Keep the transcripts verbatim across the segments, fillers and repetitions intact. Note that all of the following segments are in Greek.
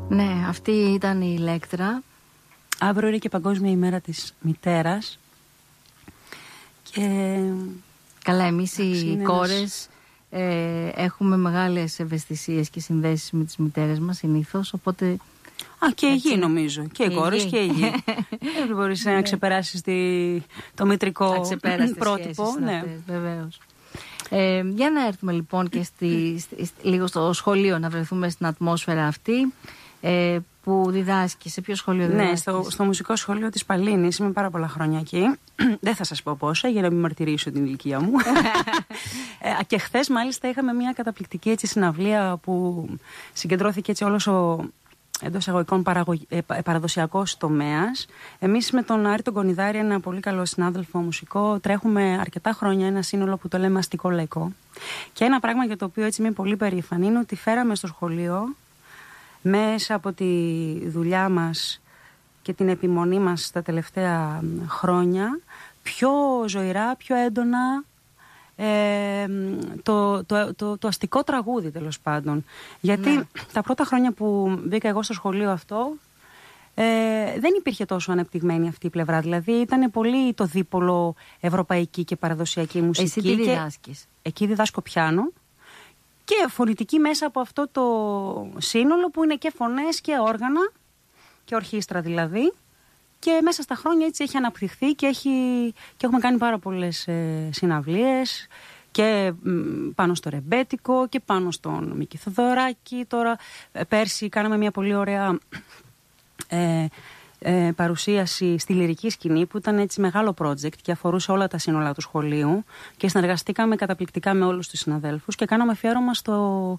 Ναι, αυτή ήταν η Ηλέκτρα. Αύριο είναι και Παγκόσμια ημέρα της μητέρας. Και... Καλά, εμείς οι κόρες ε, έχουμε μεγάλες ευαισθησίες και συνδέσεις με τις μητέρες μας συνήθως, οπότε... Α, και η γη νομίζω. Και οι κόρες και η γη. Δεν μπορείς να ξεπεράσεις το μητρικό πρότυπο. Ναι, βεβαίως. Ε, για να έρθουμε λοιπόν και στη, στη, λίγο στο σχολείο, να βρεθούμε στην ατμόσφαιρα αυτή ε, που διδάσκει. Σε ποιο σχολείο διδάσκεις? Ναι, στο, στο μουσικό σχολείο της Παλίνης. Είμαι πάρα πολλά χρόνια εκεί. Δεν θα σας πω πόσα για να μην μαρτυρήσω την ηλικία μου. ε, και χθες μάλιστα είχαμε μια καταπληκτική έτσι, συναυλία που συγκεντρώθηκε έτσι όλος ο εντός εισαγωγικών ε, παραδοσιακός τομέας. Εμείς με τον Άρη τον Κονιδάρη, ένα πολύ καλό συνάδελφο μουσικό, τρέχουμε αρκετά χρόνια ένα σύνολο που το λέμε αστικό λαϊκό. Και ένα πράγμα για το οποίο έτσι είμαι πολύ περήφανη είναι ότι φέραμε στο σχολείο, μέσα από τη δουλειά μας και την επιμονή μας τα τελευταία χρόνια, πιο ζωηρά, πιο έντονα Ε, το, το, το, το αστικό τραγούδι, τέλος πάντων. Γιατί ναι. τα πρώτα χρόνια που μπήκα εγώ στο σχολείο αυτό ε, δεν υπήρχε τόσο ανεπτυγμένη αυτή η πλευρά. Δηλαδή ήταν πολύ το δίπολο ευρωπαϊκή και παραδοσιακή μουσική. Εσύ τι διδάσκεις? Εκεί διδάσκω πιάνο και φωνητική μέσα από αυτό το σύνολο που είναι και φωνές και όργανα και ορχήστρα δηλαδή. Και μέσα στα χρόνια έτσι έχει αναπτυχθεί και, έχει, και έχουμε κάνει πάρα πολλές ε, συναυλίες και μ, πάνω στο ρεμπέτικο και πάνω στον Μίκη Θοδωράκη. Τώρα ε, πέρσι κάναμε μια πολύ ωραία ε, ε, παρουσίαση στη λυρική σκηνή που ήταν έτσι μεγάλο project και αφορούσε όλα τα σύνολα του σχολείου και συνεργαστήκαμε καταπληκτικά με όλους τους συναδέλφους και κάναμε αφιέρωμα στο...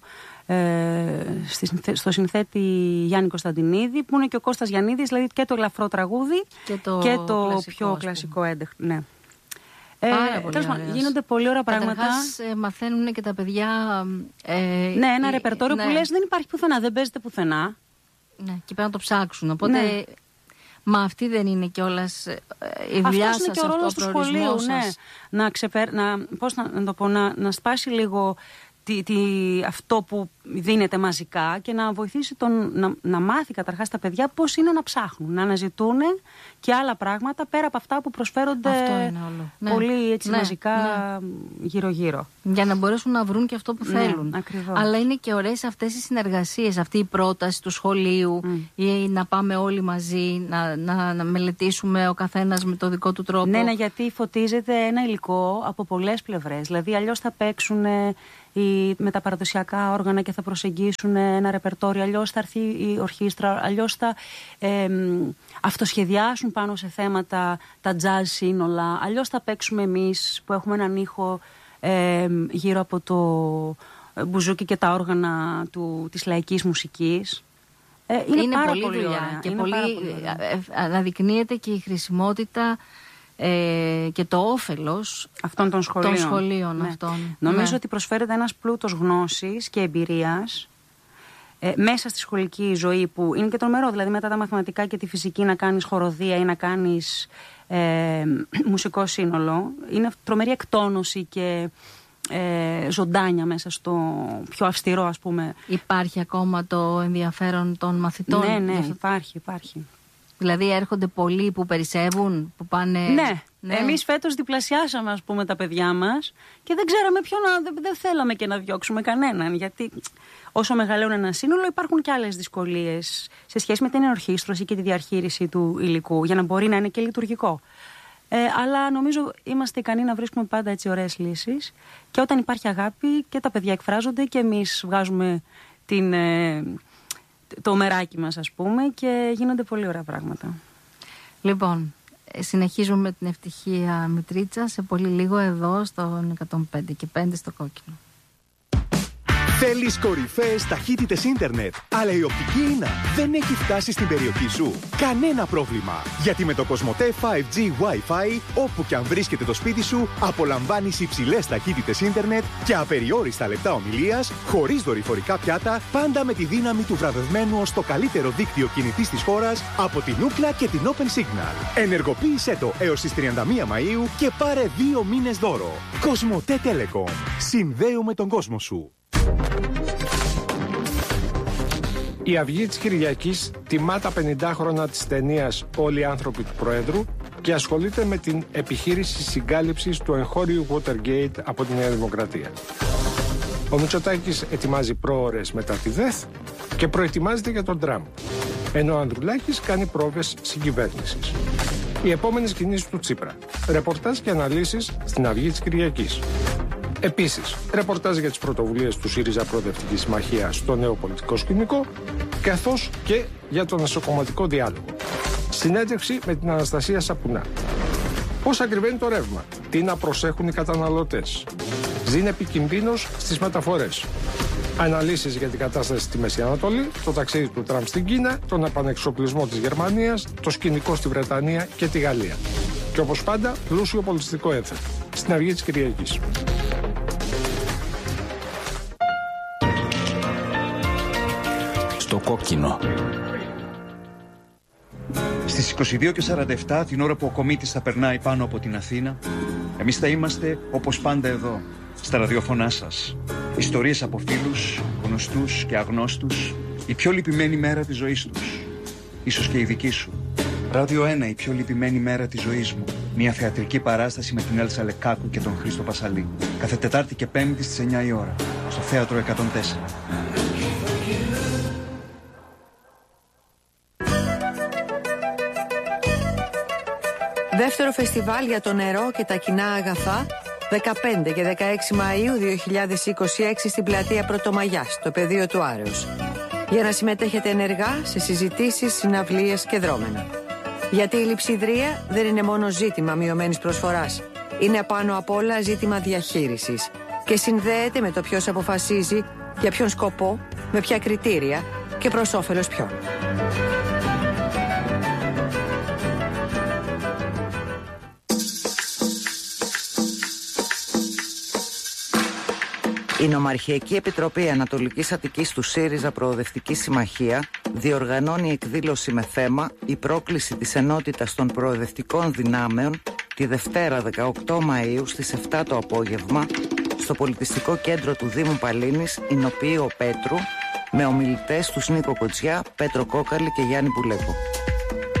στο συνθέτη Γιάννη Κωνσταντινίδη που είναι και ο Κώστας Γιαννίδης, δηλαδή και το ελαφρό τραγούδι και το, και το κλασικό, πιο κλασικό έντεχνο. Ναι. Ε, γίνονται πολύ ωραία πράγματα. Καταρχάς ε, μαθαίνουν και τα παιδιά ε, ναι, ένα ε, ρεπερτόριο ναι. που λες δεν υπάρχει πουθενά, δεν παίζεται πουθενά. Ναι, και πρέπει να το ψάξουν. Οπότε ναι. Μα αυτή δεν είναι κιόλας η δουλειά σας, αυτό είναι και ο ρόλος του σχολείου, ναι. Να, ξεπερ, να, πώς να, να το πω, να, να σπάσει λίγο Τι, τι, αυτό που δίνεται μαζικά και να βοηθήσει τον, να, να μάθει καταρχάς τα παιδιά πώς είναι να ψάχνουν, να αναζητούν και άλλα πράγματα πέρα από αυτά που προσφέρονται πολύ έτσι, ναι, μαζικά ναι. γύρω-γύρω. Για να μπορέσουν να βρουν και αυτό που ναι, θέλουν. Ακριβώς. Αλλά είναι και ωραίες αυτές οι συνεργασίες, αυτή η πρόταση του σχολείου mm. ή να πάμε όλοι μαζί, να, να, να μελετήσουμε ο καθένας με το δικό του τρόπο. Ναι, ναι, γιατί φωτίζεται ένα υλικό από πολλές πλευρές. Δηλαδή αλλιώς θα παίξουν οι, με τα παραδοσιακά όργανα και θα προσεγγίσουν ένα ρεπερτόριο, αλλιώς θα έρθει η ορχήστρα, αλλιώς θα ε, αυτοσχεδιάσουν πάνω σε θέματα τα jazz σύνολα, αλλιώς θα παίξουμε εμείς που έχουμε έναν ήχο ε, γύρω από το μπουζούκι και τα όργανα του, της λαϊκής μουσικής. Ε, είναι, είναι πάρα πολύ πολύ δουλειά ωραία. Και είναι πολύ, πάρα πολύ ωραία. Αναδεικνύεται και η χρησιμότητα Ε, και το όφελος αυτών των σχολείων, των σχολείων ναι. αυτών. Νομίζω ναι. ότι προσφέρεται ένας πλούτος γνώσης και εμπειρίας ε, μέσα στη σχολική ζωή που είναι και τρομερό. Δηλαδή μετά τα μαθηματικά και τη φυσική να κάνεις χοροδία ή να κάνεις ε, μουσικό σύνολο. Είναι τρομερή εκτόνωση και ε, ζωντάνια μέσα στο πιο αυστηρό, ας πούμε. Υπάρχει ακόμα το ενδιαφέρον των μαθητών? Ναι, ναι, αυτό... υπάρχει, υπάρχει. Δηλαδή έρχονται πολλοί που περισσεύουν, που πάνε... Ναι, ναι. Εμείς φέτος διπλασιάσαμε ας πούμε τα παιδιά μας και δεν ξέραμε ποιο να... Δεν, δεν θέλαμε και να διώξουμε κανέναν, γιατί όσο μεγαλώνει ένα σύνολο υπάρχουν και άλλες δυσκολίες σε σχέση με την ενορχήστρωση και τη διαχείριση του υλικού, για να μπορεί να είναι και λειτουργικό. Ε, αλλά νομίζω είμαστε ικανοί να βρίσκουμε πάντα έτσι ωραίες λύσεις και όταν υπάρχει αγάπη και τα παιδιά εκφράζονται και εμείς βγάζουμε την... Ε, το μεράκι μας ας πούμε και γίνονται πολύ ωραία πράγματα. Λοιπόν, συνεχίζουμε με την ευτυχία Μητρίτσα σε πολύ λίγο εδώ στο εκατόν πέντε και πέντε στο Κόκκινο. Θέλεις κορυφαίες ταχύτητες ίντερνετ, αλλά η οπτική ίνα δεν έχει φτάσει στην περιοχή σου? Κανένα πρόβλημα, γιατί με το Κοσμοτέ φάιβ τζι Wi-Fi, όπου και αν βρίσκεται το σπίτι σου, απολαμβάνεις υψηλές ταχύτητες ίντερνετ και απεριόριστα λεπτά ομιλίας, χωρίς δορυφορικά πιάτα, πάντα με τη δύναμη του βραβευμένου ως το καλύτερο δίκτυο κινητής της χώρας από την Ookla και την Open Signal. Ενεργοποίησέ το έως τις τριάντα μία Μαΐου και πάρε δύο μήνες δώρο. Κοσμοτέ Telecom. Συνδέουμε τον κόσμο σου. Η Αυγή της Κυριακής τιμά τα πενηντάχρονα της ταινίας «Όλοι οι άνθρωποι του Προέδρου» και ασχολείται με την επιχείρηση συγκάλυψης του εγχώριου Watergate από τη Νέα Δημοκρατία. Ο Μητσοτάκης ετοιμάζει πρόωρες μετά τη ΔΕΘ και προετοιμάζεται για τον Τραμπ, ενώ ο Ανδρουλάκης κάνει πρόβες συγκυβέρνησης. Οι επόμενες κινήσεις του Τσίπρα. Ρεπορτάζ και αναλύσεις στην Αυγή της Κυριακής. Επίσης, ρεπορτάζ για τις πρωτοβουλίες του ΣΥΡΙΖΑ Προοδευτική Συμμαχία στο νέο πολιτικό σκηνικό, καθώς και για τον εσωκομματικό διάλογο. Συνέντευξη με την Αναστασία Σαπουνά. Πώς ακριβένει το ρεύμα, τι να προσέχουν οι καταναλωτές. Ζήν επικινδύνος στις μεταφορές. Αναλύσεις για την κατάσταση στη Μέση Ανατολή, το ταξίδι του Τραμπ στην Κίνα, τον επανεξοπλισμό της Γερμανίας, το σκηνικό στη Βρετανία και τη Γαλλία. Και όπως πάντα, πλούσιο πολιτιστικό ένθετο. Στην Αυγή της Κυριακής. Στο κόκκινο. Στις είκοσι δύο και σαράντα επτά, την ώρα που ο κομίτης θα περνάει πάνω από την Αθήνα, εμείς θα είμαστε όπως πάντα εδώ, στα ραδιοφωνά σας. Ιστορίες από φίλους, γνωστούς και αγνώστους, η πιο λυπημένη μέρα της ζωής τους. Ίσως και η δική σου. Ράδιο ένα, η πιο λυπημένη μέρα της ζωής μου. Μια θεατρική παράσταση με την Έλσα Λεκάκου και τον Χρήστο Πασαλή. Κάθε Τετάρτη και Πέμπτη στις εννιά η ώρα, στο Θέατρο εκατόν τέσσερα. Δεύτερο φεστιβάλ για το νερό και τα κοινά αγαθά, δεκαπέντε και δεκαέξι Μαΐου δύο χιλιάδες είκοσι έξι στην πλατεία Πρωτομαγιάς, στο πεδίο του Άρεως. Για να συμμετέχετε ενεργά σε συζητήσεις, συναυλίες και δρόμενα. Γιατί η λειψιδρία δεν είναι μόνο ζήτημα μειωμένης προσφοράς. Είναι πάνω απ' όλα ζήτημα διαχείρισης. Και συνδέεται με το ποιος αποφασίζει, για ποιον σκοπό, με ποια κριτήρια και προς όφελος ποιον. Η Νομαρχιακή Επιτροπή Ανατολικής Αττικής του ΣΥΡΙΖΑ Προοδευτική Συμμαχία διοργανώνει εκδήλωση με θέμα «Η πρόκληση της ενότητας των προοδευτικών δυνάμεων» τη Δευτέρα δεκαοκτώ Μαΐου στις επτά το απόγευμα στο Πολιτιστικό Κέντρο του Δήμου Παλίνης, Ηνοποιείο Πέτρου, με ομιλητές τους Νίκο Κοτσιά, Πέτρο Κόκαλη και Γιάννη Πουλέκο.